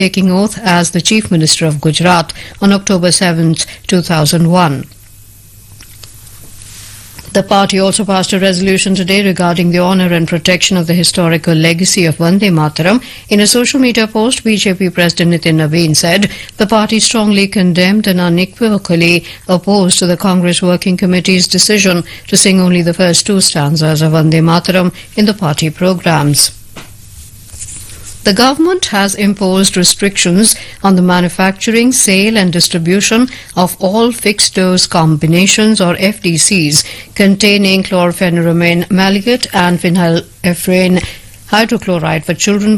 taking oath as the Chief Minister of Gujarat on October 7, 2001. The party also passed a resolution today regarding the honour and protection of the historical legacy of Vande Mataram. In a social media post, BJP President Nitin Naveen said the party strongly condemned and unequivocally opposed to the Congress Working Committee's decision to sing only the first two stanzas of Vande Mataram in the party programmes. The government has imposed restrictions on the manufacturing, sale and distribution of all fixed-dose combinations or FDCs containing chlorpheniramine maleate and phenylephrine hydrochloride for children